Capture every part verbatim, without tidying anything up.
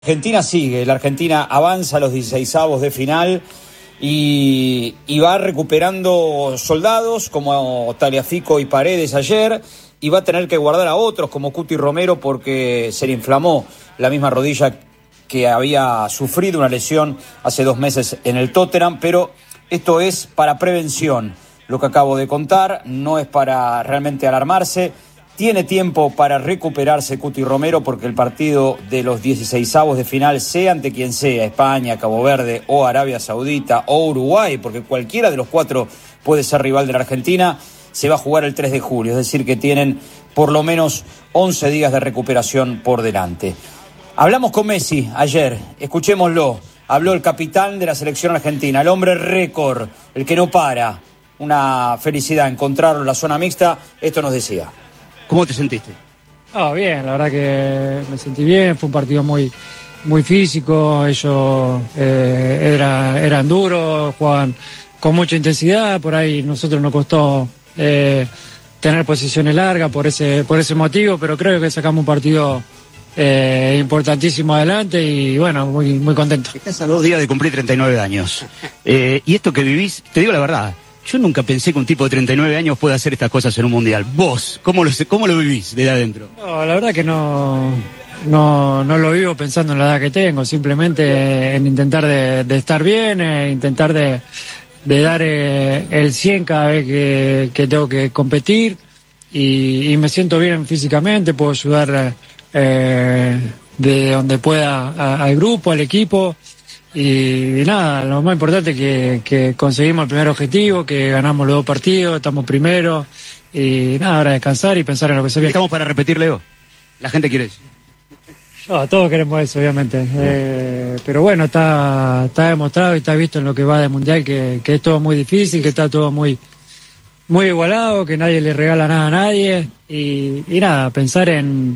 Argentina sigue, la Argentina avanza a los dieciseisavos de final y, y va recuperando soldados como Tagliafico y Paredes ayer, y va a tener que guardar a otros como Cuti Romero porque se le inflamó la misma rodilla que había sufrido una lesión hace dos meses en el Tottenham, pero esto es para prevención. Lo que acabo de contar no es para realmente alarmarse. Tiene tiempo para recuperarse Cuti Romero porque el partido de los dieciseisavos de final, sea ante quien sea, España, Cabo Verde o Arabia Saudita o Uruguay, porque cualquiera de los cuatro puede ser rival de la Argentina, se va a jugar el tres de julio, es decir que tienen por lo menos once días de recuperación por delante. Hablamos con Messi ayer, escuchémoslo, habló el capitán de la selección argentina, el hombre récord, el que no para. Una felicidad encontrarlo en la zona mixta, esto nos decía. ¿Cómo te sentiste? Oh, bien, la verdad que me sentí bien, fue un partido muy, muy físico, ellos eh, era, eran duros, jugaban con mucha intensidad, por ahí nosotros nos costó eh, tener posiciones largas por ese, por ese motivo, pero creo que sacamos un partido eh, importantísimo adelante y bueno, muy, muy contento. Estás a dos días de cumplir treinta y nueve años, eh, y esto que vivís, te digo la verdad, yo nunca pensé que un tipo de treinta y nueve años pueda hacer estas cosas en un mundial. Vos, ¿cómo lo, cómo lo vivís desde adentro? No, la verdad que no, no, no lo vivo pensando en la edad que tengo, simplemente en intentar de, de estar bien, eh, intentar de, de dar eh, el cien cada vez que, que tengo que competir y, y me siento bien físicamente, puedo ayudar eh, de donde pueda a, al grupo, al equipo. Y, y nada, lo más importante es que, que conseguimos el primer objetivo, que ganamos los dos partidos, estamos primeros y nada, ahora descansar y pensar en lo que se viene. ¿Estamos para repetir, Leo? La gente quiere eso. No, todos queremos eso, obviamente. Eh, pero bueno, está, está demostrado y está visto en lo que va de Mundial que, que es todo muy difícil, que está todo muy, muy igualado, que nadie le regala nada a nadie y, y nada, pensar en,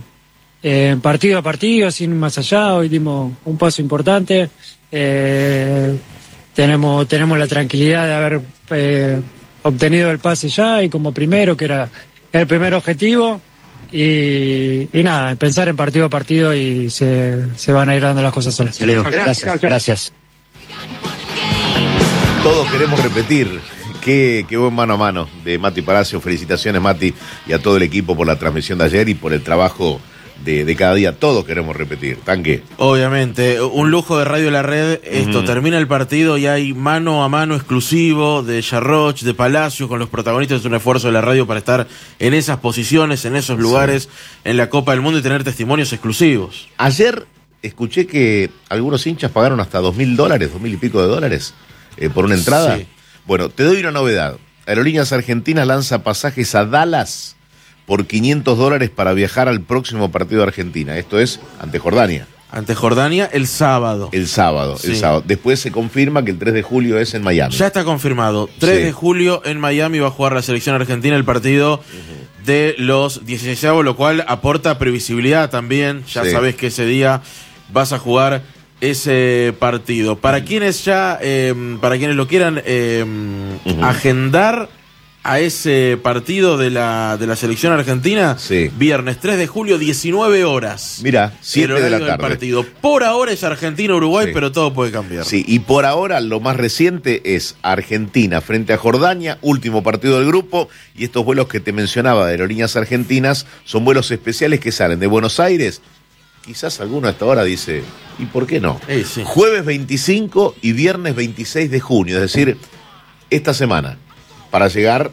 en partido a partido, sin ir más allá. Hoy dimos un paso importante. Eh, tenemos tenemos la tranquilidad de haber eh, obtenido el pase ya y como primero, que era el primer objetivo y, y nada, pensar en partido a partido y se, se van a ir dando las cosas solas. Leo, gracias, gracias. Todos queremos repetir. Qué, qué buen mano a mano de Mati Palacio. Felicitaciones, Mati, y a todo el equipo por la transmisión de ayer y por el trabajo De, de cada día. Todos queremos repetir. Tanque. Obviamente, un lujo de Radio La Red. Esto, mm. termina el partido y hay mano a mano exclusivo de Jarroch, de Palacio, con los protagonistas. Es un esfuerzo de la radio para estar en esas posiciones, en esos lugares, sí, en la Copa del Mundo y tener testimonios exclusivos. Ayer escuché que algunos hinchas pagaron hasta dos mil dólares, dos mil y pico de dólares eh, por una entrada. Sí. Bueno, te doy una novedad. Aerolíneas Argentinas lanza pasajes a Dallas por quinientos dólares para viajar al próximo partido de Argentina. Esto es ante Jordania. Ante Jordania el sábado. El sábado, sí. el sábado. Después se confirma que el tres de julio es en Miami. Ya está confirmado. tres de julio en Miami va a jugar la selección argentina el partido uh-huh. de los dieciseisavos, lo cual aporta previsibilidad también. Ya sí. sabes que ese día vas a jugar ese partido. Para quienes ya, eh, para quienes lo quieran eh, uh-huh. agendar a ese partido de la, de la selección argentina, sí. viernes tres de julio, diecinueve horas. Mira, siete de la tarde. Partido. Por ahora es Argentina-Uruguay, sí. pero todo puede cambiar. Sí, y por ahora lo más reciente es Argentina frente a Jordania, último partido del grupo, y estos vuelos que te mencionaba de Aerolíneas Argentinas son vuelos especiales que salen de Buenos Aires. Quizás alguno hasta ahora dice, ¿y por qué no? Sí, sí. Jueves veinticinco y viernes veintiséis de junio, es decir, esta semana, para llegar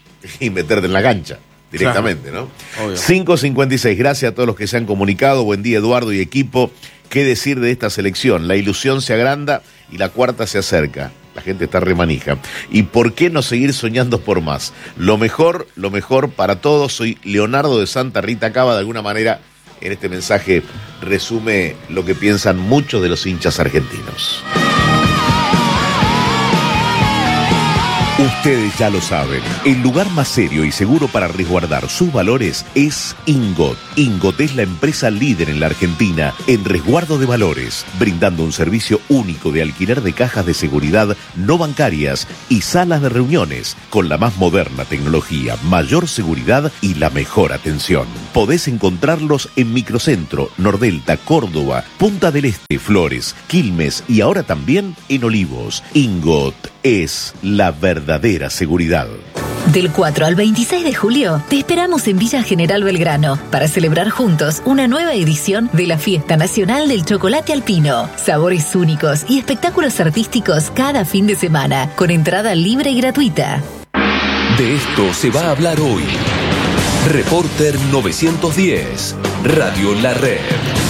y meterte en la cancha directamente, claro. ¿no? Obvio. cinco cincuenta y seis, gracias a todos los que se han comunicado. Buen día, Eduardo y equipo. ¿Qué decir de esta selección? La ilusión se agranda y la cuarta se acerca. La gente está remanija. ¿Y por qué no seguir soñando por más? Lo mejor, lo mejor para todos. Soy Leonardo de Santa Rita Cava. De alguna manera, en este mensaje resume lo que piensan muchos de los hinchas argentinos. Ustedes ya lo saben, el lugar más serio y seguro para resguardar sus valores es Ingot. Ingot es la empresa líder en la Argentina en resguardo de valores, brindando un servicio único de alquiler de cajas de seguridad no bancarias y salas de reuniones, con la más moderna tecnología, mayor seguridad y la mejor atención. Podés encontrarlos en Microcentro, Nordelta, Córdoba, Punta del Este, Flores, Quilmes y ahora también en Olivos. Ingot es la verdadera seguridad. Del cuatro al veintiséis de julio, te esperamos en Villa General Belgrano para celebrar juntos una nueva edición de la Fiesta Nacional del Chocolate Alpino. Sabores únicos y espectáculos artísticos cada fin de semana, con entrada libre y gratuita. De esto se va a hablar hoy. Reporter novecientos diez, Radio La Red.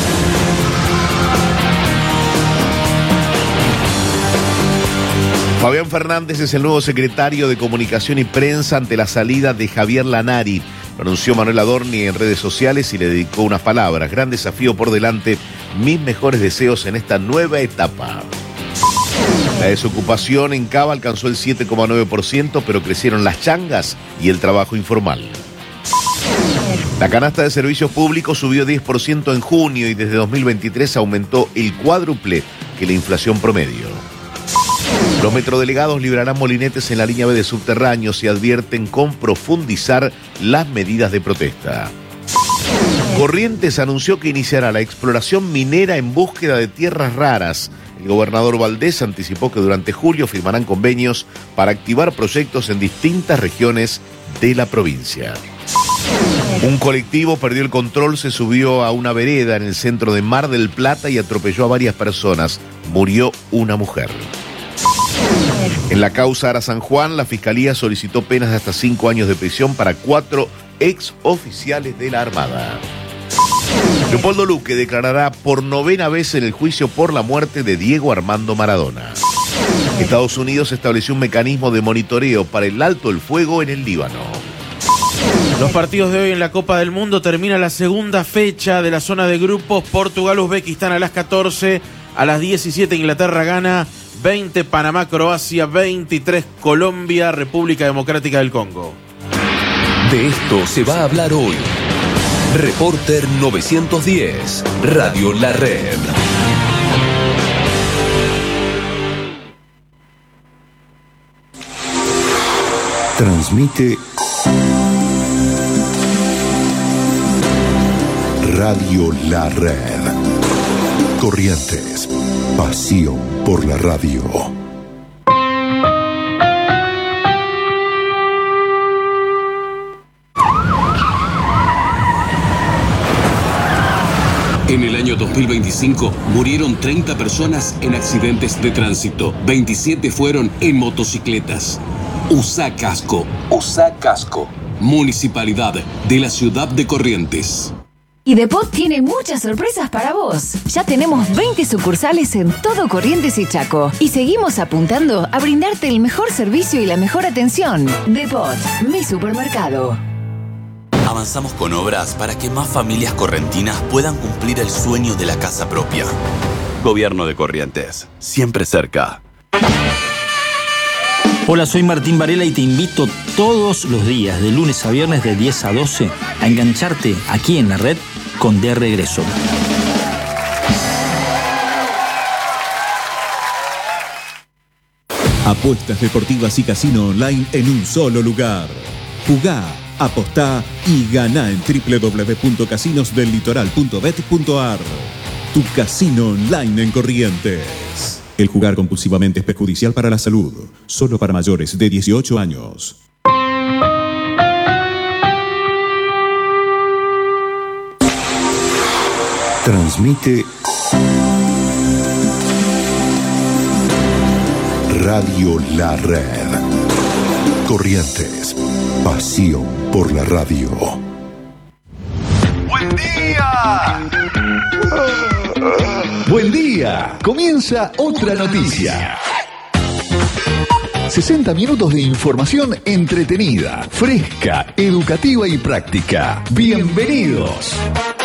Fabián Fernández es el nuevo secretario de Comunicación y Prensa ante la salida de Javier Lanari. Lo anunció Manuel Adorni en redes sociales y le dedicó unas palabras. Gran desafío por delante, mis mejores deseos en esta nueva etapa. La desocupación en Cava alcanzó el siete coma nueve por ciento, pero crecieron las changas y el trabajo informal. La canasta de servicios públicos subió diez por ciento en junio y desde dos mil veintitrés aumentó el cuádruple que la inflación promedio. Los metrodelegados librarán molinetes en la línea B de subterráneos y advierten con profundizar las medidas de protesta. Corrientes anunció que iniciará la exploración minera en búsqueda de tierras raras. El gobernador Valdés anticipó que durante julio firmarán convenios para activar proyectos en distintas regiones de la provincia. Un colectivo perdió el control, se subió a una vereda en el centro de Mar del Plata y atropelló a varias personas. Murió una mujer. En la causa Ara San Juan, la Fiscalía solicitó penas de hasta cinco años de prisión para cuatro ex oficiales de la Armada. Leopoldo Luque declarará por novena vez en el juicio por la muerte de Diego Armando Maradona. Estados Unidos estableció un mecanismo de monitoreo para el alto el fuego en el Líbano. Los partidos de hoy en la Copa del Mundo. Termina la segunda fecha de la zona de grupos. Portugal-Uzbekistán a las catorce. A las diecisiete Inglaterra gana. veinte Panamá, Croacia. veintitrés Colombia, República Democrática del Congo. De esto se va a hablar hoy. Reporter novecientos diez, Radio La Red. Transmite Radio La Red. Corrientes, pasión por la radio. En el año dos mil veinticinco murieron treinta personas en accidentes de tránsito. veintisiete fueron en motocicletas. Usa casco. Usa casco. Municipalidad de la ciudad de Corrientes. Y Depot tiene muchas sorpresas para vos. Ya tenemos veinte sucursales en todo Corrientes y Chaco. Y seguimos apuntando a brindarte el mejor servicio y la mejor atención. Depot, mi supermercado. Avanzamos con obras para que más familias correntinas puedan cumplir el sueño de la casa propia. Gobierno de Corrientes, siempre cerca. Hola, soy Martín Varela y te invito todos los días, de lunes a viernes de diez a doce, a engancharte aquí en la red con De Regreso. Apuestas deportivas y casino online en un solo lugar. Jugá, apostá y ganá en doble u doble u doble u punto casinos del litoral punto bet punto a r. Tu casino online en Corrientes. El jugar compulsivamente es perjudicial para la salud. Solo para mayores de dieciocho años. Transmite Radio La Red. Corrientes, pasión por la radio. ¡Buen día! Buen día. Comienza otra noticia. sesenta minutos de información entretenida, fresca, educativa y práctica. Bienvenidos.